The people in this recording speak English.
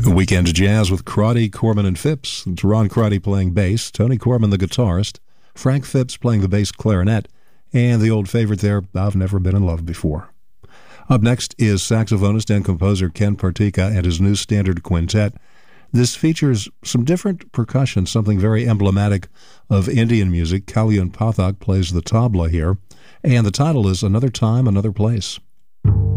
Weekend Jazz with Crotty, Corman, and Phipps. It's Ron Crotty playing bass, Tony Corman the guitarist, Frank Phipps playing the bass clarinet, and the old favorite there, I've Never Been in Love Before. Up next is saxophonist and composer Ken Partika and his new standard quintet. This features some different percussion, something very emblematic of Indian music. Kalyan Pathak plays the tabla here, and the title is Another Time, Another Place.